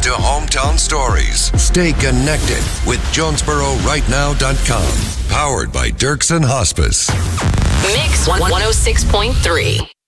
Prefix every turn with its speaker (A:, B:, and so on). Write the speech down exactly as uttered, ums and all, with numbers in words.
A: to hometown stories. Stay connected with Jonesboro Right Now dot com. Powered by Dirksen Hospice.
B: Mix one oh six point three.